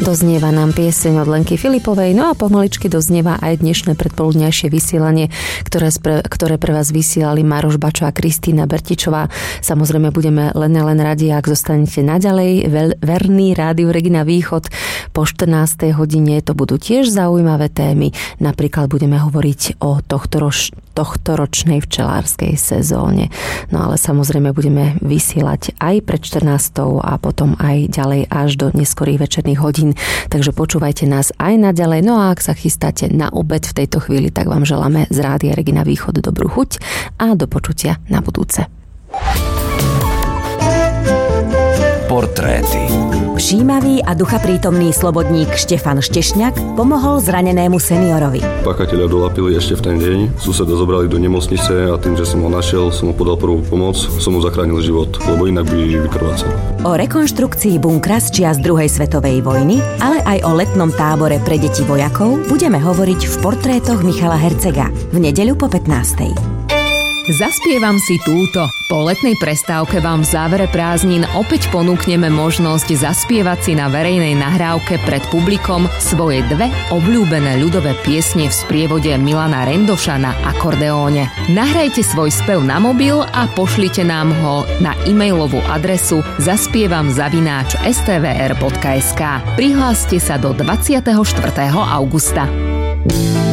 Doznieva nám pieseň od Lenky Filipovej, no a pomaličky doznieva aj dnešné predpoludňajšie vysielanie, ktoré pre vás vysielali Maroš Bačo a Kristína Bertičová. Samozrejme budeme len radi, ak zostanete naďalej verní Rádiu Regina Východ. Po 14. hodine to budú tiež zaujímavé témy. Napríklad budeme hovoriť o tohtoročnej včelárskej sezóne. No ale samozrejme budeme vysielať aj pred 14. a potom aj ďalej až do neskorých večerných hodín. Takže počúvajte nás aj naďalej. No a ak sa chystáte na obed v tejto chvíli, tak vám želáme z Rádia Regina Východ dobrú chuť a do počutia na budúce. Portréty. Všímavý a duchaprítomný slobodník Štefan Štešňak pomohol zranenému seniorovi. Páchatelia dolapili ešte v ten deň. Suseda zobrali do nemocnice a tým, že som ho našiel, som mu podal prvú pomoc, som mu zachránil život, lebo inak by vykrvácal. O rekonštrukcii bunkra z čias druhej svetovej vojny, ale aj o letnom tábore pre deti vojakov budeme hovoriť v portrétoch Michala Hercega v nedeľu po 15. Zaspievam si túto. Po letnej prestávke vám v závere prázdnin opäť ponúkneme možnosť zaspievať si na verejnej nahrávke pred publikom svoje dve obľúbené ľudové piesne v sprievode Milana Rendoša na akordeóne. Nahrajte svoj spev na mobil a pošlite nám ho na e-mailovú adresu zaspievam@stvr.sk. Prihláste sa do 24. augusta.